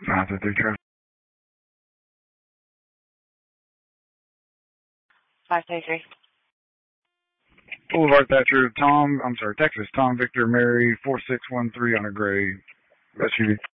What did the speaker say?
533 traffic. 533. Boulevard Thatcher, Texas, Tom Victor Mary, 4613 on a gray SUV.